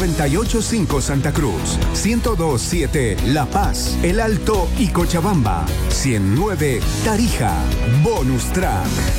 985 Santa Cruz, 1027 La Paz, El Alto y Cochabamba, 109 Tarija. Bonus Track.